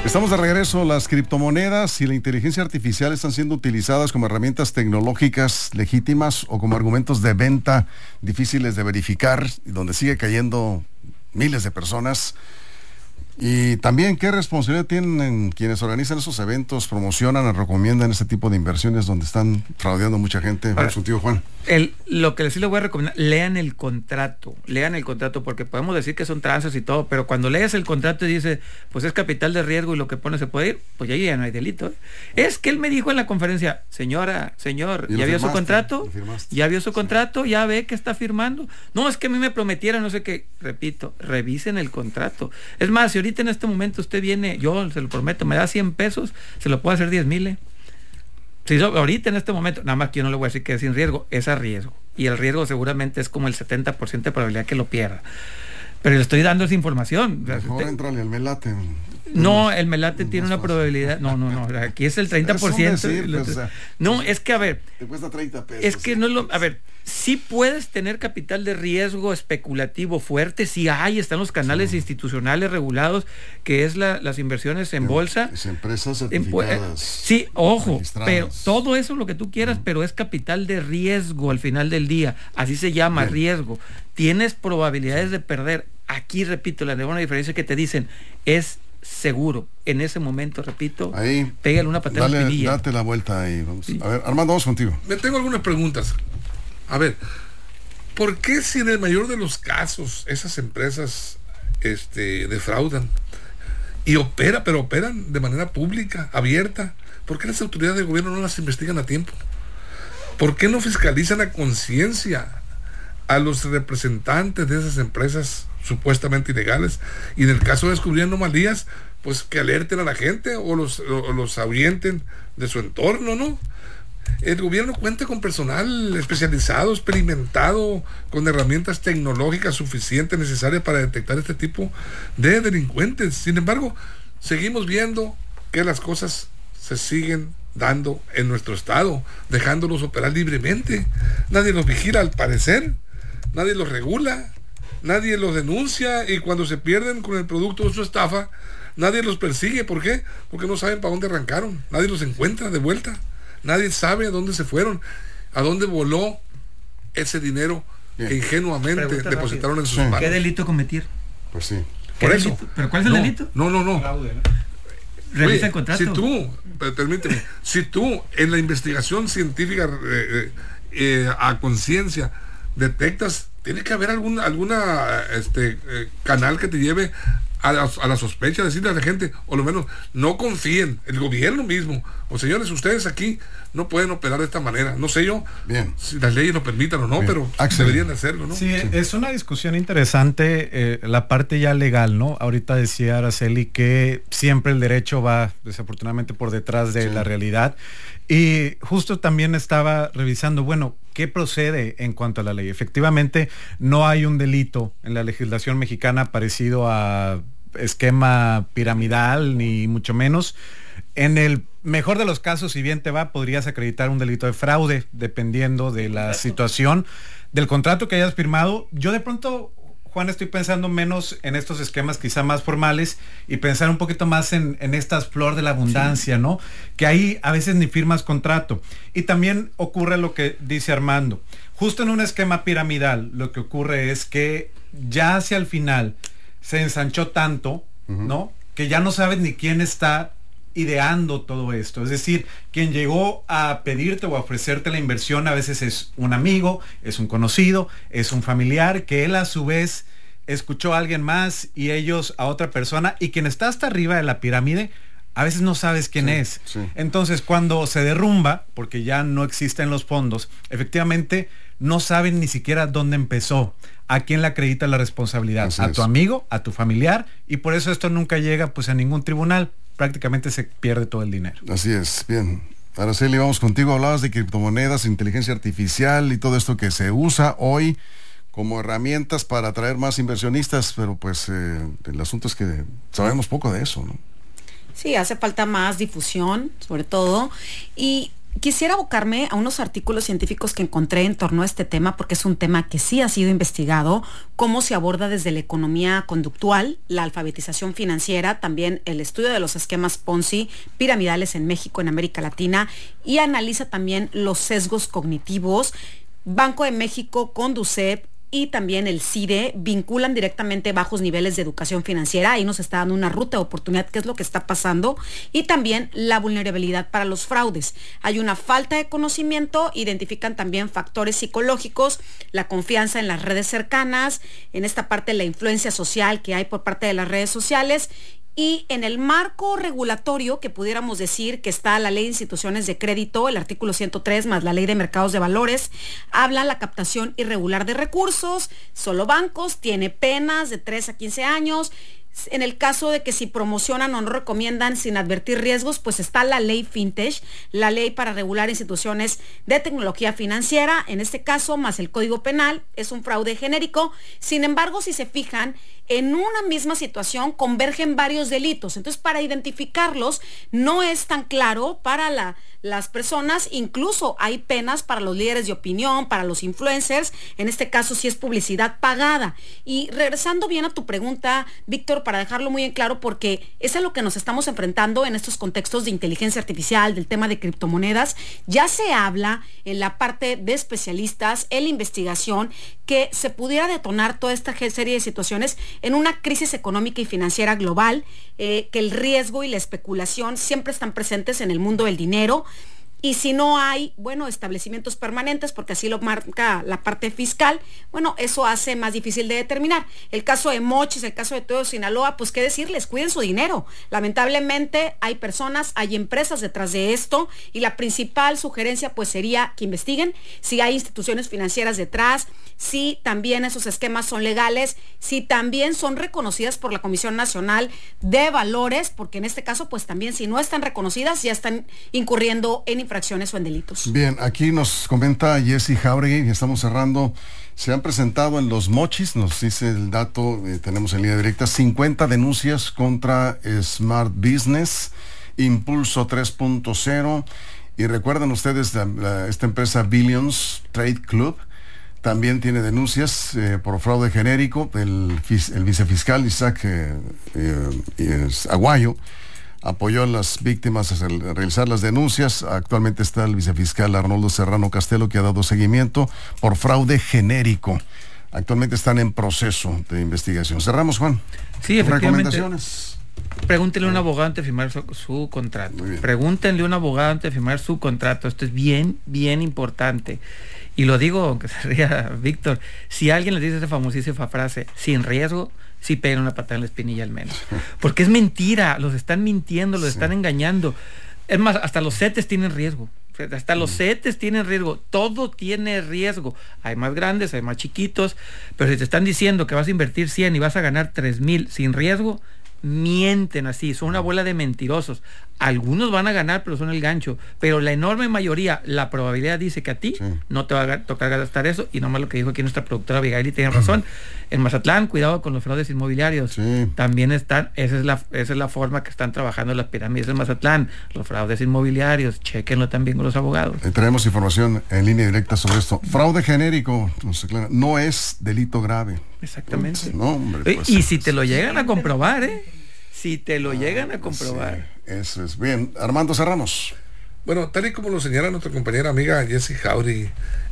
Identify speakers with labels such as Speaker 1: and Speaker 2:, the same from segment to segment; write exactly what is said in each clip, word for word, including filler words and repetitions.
Speaker 1: Estamos de regreso. Las criptomonedas y la inteligencia artificial están siendo utilizadas como herramientas tecnológicas legítimas o como argumentos de venta difíciles de verificar, donde sigue cayendo miles de personas. Y también, ¿qué responsabilidad tienen quienes organizan esos eventos, promocionan, recomiendan este tipo de inversiones donde están fraudeando mucha gente? Ahora, su tío Juan.
Speaker 2: El, lo que sí les voy a recomendar, lean el contrato, lean el contrato, porque podemos decir que son tranzas y todo, pero cuando lees el contrato y dice, pues es capital de riesgo y lo que pone se puede ir, pues ya, ya no hay delito. ¿eh? Es que él me dijo en la conferencia, señora, señor, ¿ya vio su contrato? ¿Ya vio su contrato? ¿Ya ve que está firmando? No, es que a mí me prometieron, no sé qué. Repito, revisen el contrato. Es más, si ahorita en este momento usted viene, yo se lo prometo, me da cien pesos, se lo puedo hacer diez mil, ¿eh? Si yo, ahorita en este momento, nada más que yo no le voy a decir que es sin riesgo, es a riesgo. Y el riesgo seguramente es como el setenta por ciento de probabilidad que lo pierda. Pero le estoy dando esa información.
Speaker 1: Mejor usted... entrale al Melate.
Speaker 2: No, el Melate no tiene una fácil. probabilidad. No, no, no. Aquí es el treinta por ciento. Es decir, pues, o sea, no, es que a ver.
Speaker 1: Te cuesta treinta pesos.
Speaker 2: Es que no es lo. A ver, sí puedes tener capital de riesgo especulativo fuerte. Sí hay, están los canales sí. institucionales regulados, que es la, las inversiones en, en bolsa.
Speaker 1: Es empresas certificadas.
Speaker 2: En, sí, ojo. Pero todo eso lo que tú quieras, uh-huh. pero es capital de riesgo al final del día. Así se llama, Bien. riesgo. Tienes probabilidades sí. de perder. Aquí, repito, la buena diferencia es que te dicen es seguro. En ese momento, repito,
Speaker 1: ahí,
Speaker 2: pégale una patada
Speaker 1: dale,
Speaker 2: a la espinilla.
Speaker 1: Date la vuelta ahí. Vamos. Sí. A ver, Armando, vamos contigo.
Speaker 3: Me tengo algunas preguntas. A ver, ¿por qué si en el mayor de los casos esas empresas este, defraudan y opera, pero operan de manera pública, abierta? ¿Por qué las autoridades de gobierno no las investigan a tiempo? ¿Por qué no fiscalizan a conciencia a los representantes de esas empresas supuestamente ilegales? Y en el caso de descubrir anomalías, pues que alerten a la gente o los, o los ahuyenten de su entorno, ¿no? El gobierno cuenta con personal especializado, experimentado, con herramientas tecnológicas suficientes, necesarias para detectar este tipo de delincuentes. Sin embargo, seguimos viendo que las cosas se siguen dando en nuestro estado, dejándolos operar libremente. Nadie los vigila, al parecer, nadie los regula, nadie los denuncia, y cuando se pierden con el producto de su estafa, nadie los persigue. ¿Por qué? Porque no saben para dónde arrancaron, nadie los encuentra de vuelta. Nadie sabe a dónde se fueron, a dónde voló ese dinero Bien. que ingenuamente Pregunta depositaron rápido. en sus sí. manos.
Speaker 2: ¿Qué delito cometer?
Speaker 1: Pues sí.
Speaker 3: Por eso.
Speaker 2: Delito? ¿Pero cuál es el
Speaker 3: no,
Speaker 2: delito?
Speaker 3: No, no, no.
Speaker 2: Fraude, ¿no? Revisa el contrato.
Speaker 3: Si tú, permíteme, si tú en la investigación científica eh, eh, a conciencia detectas, tiene que haber algún alguna este eh, canal que te lleve a la, a la sospecha, decirle a la gente, o lo menos no confíen, el gobierno mismo, o señores, ustedes aquí no pueden operar de esta manera. No sé yo Bien. si las leyes lo permitan o no, Bien. pero Axel. deberían hacerlo, ¿no?
Speaker 4: Sí, sí, es una discusión interesante, eh, la parte ya legal, ¿no? Ahorita decía Araceli que siempre el derecho va desafortunadamente por detrás de sí. la realidad, y justo también estaba revisando, bueno, ¿qué procede en cuanto a la ley? Efectivamente, no hay un delito en la legislación mexicana parecido a esquema piramidal, ni mucho menos. En el mejor de los casos, si bien te va, podrías acreditar un delito de fraude, dependiendo de la situación del contrato que hayas firmado. Yo de pronto, Juan, estoy pensando menos en estos esquemas quizá más formales y pensar un poquito más en, en estas flor de la abundancia, sí. ¿no? Que ahí a veces ni firmas contrato. Y también ocurre lo que dice Armando. Justo en un esquema piramidal, lo que ocurre es que ya hacia el final se ensanchó tanto, uh-huh. ¿no? Que ya no sabes ni quién está ideando todo esto. Es decir, quien llegó a pedirte o a ofrecerte la inversión a veces es un amigo, es un conocido, es un familiar, que él a su vez escuchó a alguien más y ellos a otra persona, y quien está hasta arriba de la pirámide a veces no sabes quién sí, es. Sí. Entonces, cuando se derrumba, porque ya no existen los fondos, efectivamente no saben ni siquiera dónde empezó, a quién le acredita la responsabilidad, Así a tu es. amigo, a tu familiar, y por eso esto nunca llega pues a ningún tribunal. Prácticamente se pierde todo el dinero.
Speaker 1: Así es, bien. Araceli, vamos contigo. Hablabas de criptomonedas, inteligencia artificial y todo esto que se usa hoy como herramientas para atraer más inversionistas, pero pues eh, el asunto es que sabemos poco de eso, ¿no?
Speaker 5: Sí, hace falta más difusión, sobre todo, y Quisiera abocarme a unos artículos científicos que encontré en torno a este tema, porque es un tema que sí ha sido investigado, cómo se aborda desde la economía conductual, la alfabetización financiera, también el estudio de los esquemas Ponzi piramidales en México, en América Latina, y analiza también los sesgos cognitivos. Banco de México, Conducef y también el C I D E vinculan directamente bajos niveles de educación financiera. Ahí nos está dando una ruta de oportunidad, qué es lo que está pasando, y también la vulnerabilidad para los fraudes. Hay una falta de conocimiento, identifican también factores psicológicos, la confianza en las redes cercanas, en esta parte la influencia social que hay por parte de las redes sociales. Y en el marco regulatorio, que pudiéramos decir que está la Ley de Instituciones de Crédito, el artículo ciento tres más la Ley de Mercados de Valores, habla la captación irregular de recursos, solo bancos, tiene penas de tres a quince años. En el caso de que si promocionan o no recomiendan sin advertir riesgos, pues está la ley FinTech, la ley para regular instituciones de tecnología financiera, en este caso, más el Código Penal, es un fraude genérico. Sin embargo, si se fijan, en una misma situación convergen varios delitos. Entonces, para identificarlos no es tan claro para la, las personas. Incluso hay penas para los líderes de opinión, para los influencers. En este caso, sí es publicidad pagada. Y regresando bien a tu pregunta, Víctor, para dejarlo muy en claro, porque es a lo que nos estamos enfrentando en estos contextos de inteligencia artificial, del tema de criptomonedas. Ya se habla en la parte de especialistas, en la investigación, que se pudiera detonar toda esta serie de situaciones en una crisis económica y financiera global, eh, que el riesgo y la especulación siempre están presentes en el mundo del dinero. Y si no hay, bueno, establecimientos permanentes, porque así lo marca la parte fiscal, bueno, eso hace más difícil de determinar. El caso de Mochis, el caso de todo Sinaloa, pues qué decirles, cuiden su dinero. Lamentablemente hay personas, hay empresas detrás de esto, y la principal sugerencia pues sería que investiguen si hay instituciones financieras detrás, si también esos esquemas son legales, si también son reconocidas por la Comisión Nacional de Valores, porque en este caso pues también si no están reconocidas ya están incurriendo en infracciones o en delitos.
Speaker 1: Bien, aquí nos comenta Jessy Jauregui, y estamos cerrando. Se han presentado en Los Mochis, nos dice el dato, eh, tenemos en línea directa, cincuenta denuncias contra Smart Business, Impulso tres punto cero, y recuerdan ustedes la, la, esta empresa Billions Trade Club, también tiene denuncias eh, por fraude genérico. El, el vicefiscal Isaac eh, eh, Aguayo apoyó a las víctimas a realizar las denuncias. Actualmente está el vicefiscal Arnoldo Serrano Castelo, que ha dado seguimiento por fraude genérico. Actualmente están en proceso de investigación. Cerramos, Juan.
Speaker 2: Sí, efectivamente.
Speaker 1: Recomendaciones.
Speaker 2: Pregúntenle a un abogado antes de firmar su, su contrato. Pregúntenle a un abogado antes de firmar su contrato. Esto es bien, bien importante. Y lo digo, aunque se ría Víctor, si alguien les dice esa famosísima frase, sin riesgo, sí peguen una patada en la espinilla al menos. Porque es mentira, los están mintiendo, los sí. están engañando. Es más, hasta los CETES tienen riesgo. Hasta los CETES tienen riesgo. Todo tiene riesgo. Hay más grandes, hay más chiquitos. Pero si te están diciendo que vas a invertir cien y vas a ganar tres mil sin riesgo, mienten así, son una bola de mentirosos. Algunos van a ganar, pero son el gancho. Pero la enorme mayoría, la probabilidad dice que a ti sí. no te va a tocar gastar eso. Y nomás lo que dijo aquí nuestra productora Abigail, y tiene razón. En Mazatlán, cuidado con los fraudes inmobiliarios. Sí. También están, esa es la esa es la forma que están trabajando las pirámides en Mazatlán. Los fraudes inmobiliarios, chéquenlo también con los abogados.
Speaker 1: Eh, traemos información en línea directa sobre esto. Fraude genérico, no es delito grave.
Speaker 2: Exactamente.
Speaker 1: No, hombre, pues,
Speaker 2: y si te lo llegan a comprobar, ¿eh? Si te lo ah, llegan a comprobar.
Speaker 1: Sí, eso es. Bien, Armando, cerramos.
Speaker 3: Bueno, tal y como lo señala nuestra compañera amiga Jessy Jauregui,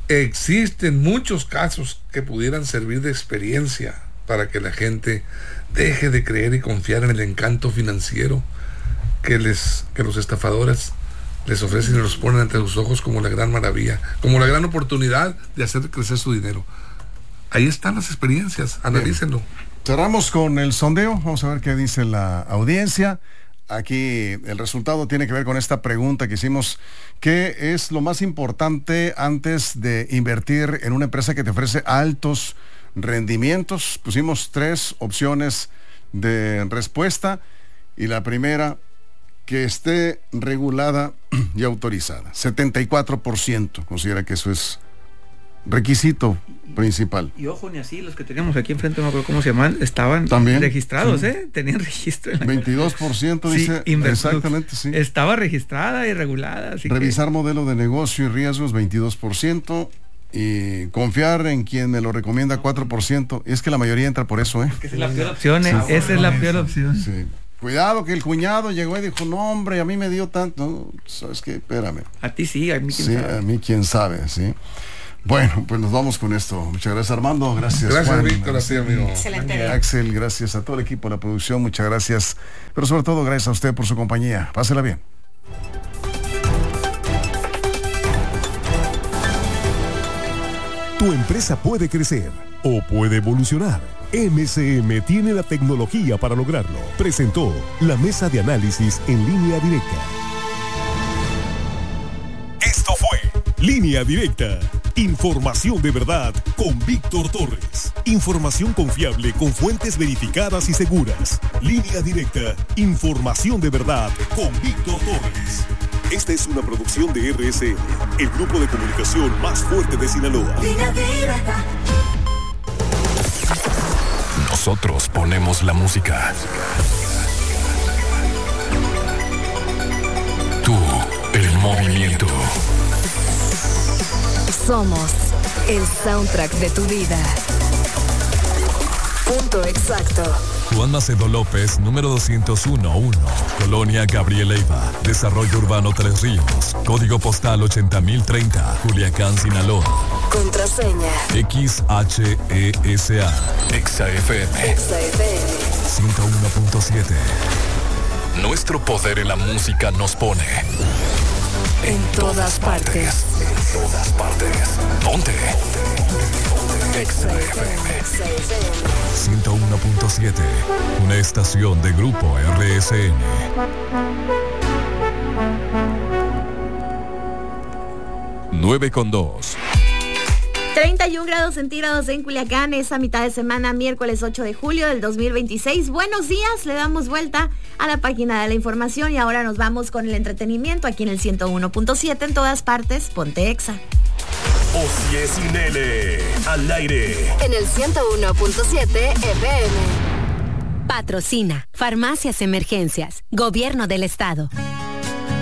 Speaker 3: existen muchos casos que pudieran servir de experiencia para que la gente deje de creer y confiar en el encanto financiero que les que los estafadores les ofrecen y los ponen ante sus ojos como la gran maravilla, como la gran oportunidad de hacer crecer su dinero. Ahí están las experiencias, analícenlo. Bien.
Speaker 1: Cerramos con el sondeo, vamos a ver qué dice la audiencia. Aquí el resultado tiene que ver con esta pregunta que hicimos: ¿qué es lo más importante antes de invertir en una empresa que te ofrece altos rendimientos? Pusimos tres opciones de respuesta, y la primera, que esté regulada y autorizada. setenta y cuatro por ciento considera que eso es requisito principal.
Speaker 2: Y ojo, ni así, los que teníamos aquí enfrente, no me acuerdo cómo se llaman, estaban
Speaker 1: ¿También?
Speaker 2: registrados,
Speaker 1: Sí.
Speaker 2: ¿eh? Tenían registro. En la
Speaker 1: veintidós por ciento dice,
Speaker 2: sí,
Speaker 1: exactamente, sí.
Speaker 2: Estaba registrada y regulada. Así
Speaker 1: Revisar
Speaker 2: que...
Speaker 1: modelo de negocio y riesgos, veintidós por ciento. Y confiar en quien me lo recomienda, cuatro por ciento. Es que la mayoría entra por eso, ¿eh?
Speaker 2: Esa es la peor opción, ¿eh? Sí. Esa es la peor opción.
Speaker 1: Sí. Cuidado que el cuñado llegó y dijo, no hombre, a mí me dio tanto. No, ¿sabes qué? Espérame.
Speaker 2: A ti sí, a mí quién
Speaker 1: sí,
Speaker 2: sabe.
Speaker 1: a mí quién sabe, sí. Bueno, pues nos vamos con esto. Muchas gracias, Armando. Gracias,
Speaker 3: Gracias,
Speaker 1: Juan.
Speaker 3: Víctor, así, amigo.
Speaker 5: Excelente.
Speaker 1: Axel, gracias a todo el equipo de la producción. Muchas gracias. Pero sobre todo, gracias a usted por su compañía. Pásela bien.
Speaker 6: Tu empresa puede crecer o puede evolucionar. M C M tiene la tecnología para lograrlo. Presentó la mesa de análisis en Línea Directa. Esto fue Línea Directa. Información de verdad con Víctor Torres. Información confiable con fuentes verificadas y seguras. Línea Directa. Información de verdad con Víctor Torres. Esta es una producción de R S N, el grupo de comunicación más fuerte de Sinaloa. Línea Directa.
Speaker 7: Nosotros ponemos la música. Tú, el movimiento.
Speaker 8: Somos el soundtrack de tu vida. Punto exacto.
Speaker 7: Juan Macedo López, número doscientos uno uno, Colonia Gabriel Leiva, Desarrollo Urbano Tres Ríos, Código Postal ochenta mil treinta, Culiacán, Sinaloa.
Speaker 8: Contraseña
Speaker 7: X H E S A. Exa F M.
Speaker 8: Exa F M
Speaker 7: ciento uno punto siete. Nuestro poder en la música nos pone
Speaker 8: en todas partes.
Speaker 7: En todas partes. Ponte. Exa F M ciento uno punto siete. Una estación de Grupo R S N. nueve con dos.
Speaker 9: treinta y un grados centígrados en Culiacán, esa mitad de semana, miércoles ocho de julio del dos mil veintiséis. Buenos días, le damos vuelta a la página de la información y ahora nos vamos con el entretenimiento aquí en el ciento uno punto siete, en todas partes, ponte Exa.
Speaker 6: Osie sin L, al aire.
Speaker 8: En el ciento uno punto siete F M. Patrocina Farmacias Emergencias, Gobierno del Estado.